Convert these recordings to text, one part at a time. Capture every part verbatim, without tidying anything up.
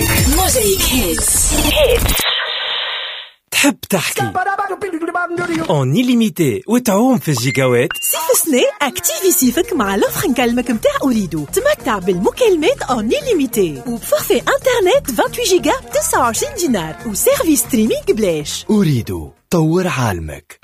موزايك هيتس. تحب تحكي اون إليميتي وتعوم في الجيجاوات؟ صيف سنة اكتيفي صيفك مع لوفر نكلمك متاع أريدو. تمتع بالمكالمات اون إليميتي وبفورفي انترنت ثمانية وعشرين جيجا ب تسعة وعشرين دينار وسيرفيس ستريمينغ بلاش. أريدو طور عالمك.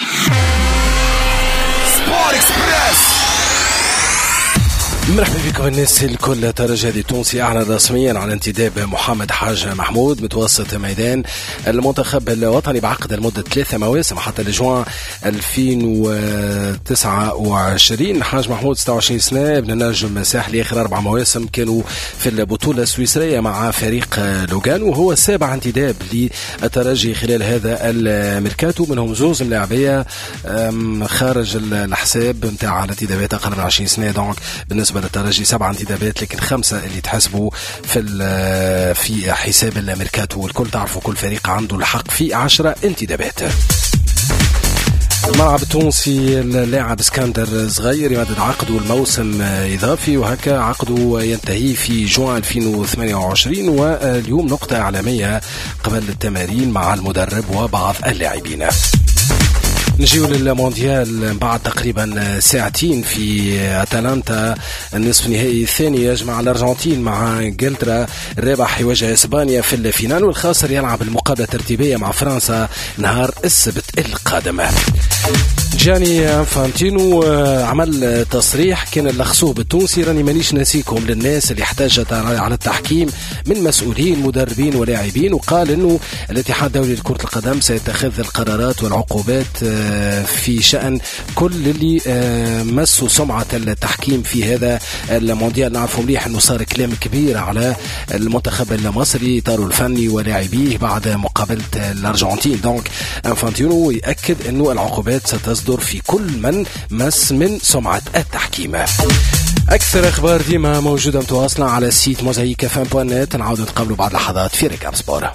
سبور اكسبريس. مرحبا بكم الناس الكل. ترجي التونسي أعلن رسميا على انتداب محمد حاج محمود متوسط ميدان المنتخب الوطني بعقد لمدة ثلاثة مواسم حتى لجوان ألفين وتسعة وعشرين. حاج محمود ستة وعشرين سنة، ابن النجم الساحلي. آخر أربع مواسم كانوا في البطولة السويسرية مع فريق لوغان، وهو سابع انتداب للترجي خلال هذا الميركاتو، منهم زوز ملاعبية خارج الحساب نتاع الانتدابات أقل من عشرين سنة. دونك بالنسبة للترجي سبع انتدابات، لكن خمسة اللي تحسبوا في في حساب الميركاتو. والكل تعرفوا كل فريق عنده الحق في عشرة انتدابات. الملعب التونسي اللاعب اسكندر صغير يمدد عقده الموسم إضافي، وهكا عقده ينتهي في جوان ألفين وثمانية وعشرين. واليوم نقطة إعلامية قبل التمارين مع المدرب وبعض اللاعبين. نجيو للمونديال بعد تقريبا ساعتين في أتلانتا. النصف النهائي الثاني يجمع الأرجنتين مع إنجلترا. الرابح يواجه إسبانيا في الفينال، والخاسر يلعب المقابلة الترتيبية مع فرنسا نهار السبت القادم. جاني انفانتينو عمل تصريح كان اللخصوب التونسي: راني مانيش ناسيكم للناس اللي احتاجت على التحكيم من مسؤولين مدربين ولاعبين. وقال انه الاتحاد الدولي لكرة القدم سيتخذ القرارات والعقوبات في شأن كل اللي مسوا سمعة التحكيم في هذا المونديال. نعرفوا مليح انه صار كلام كبير على المنتخب المصري طاروا الفني ولاعبيه بعد مقابلة الأرجنتين. دونك انفانتينو يأكد انه العقوبات ستصدر في كل من مس من سمعة التحكيم. أكثر أخبار ديما موجودة متواصلة على السيت موزايك اف ام دوت نت. نعود نتقابلوا بعد لحظات في ركاب سبور.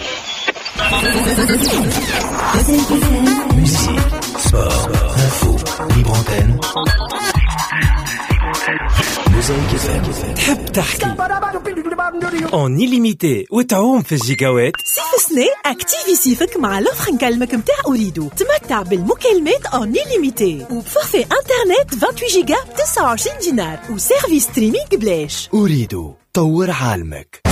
تحب تحكي اون إليميتي وتعوم في الجيجاوات؟ صيف سنة اكتيفي صيفك مع لوفر نكلمك متاع أريدو. تمتع بالمكالمات اون إليميتي وبفورفي انترنت ثمانية وعشرين جيجا ب تسعة وعشرين دينار وسيرفيس ستريمينغ بلاش. أريدو طور عالمك.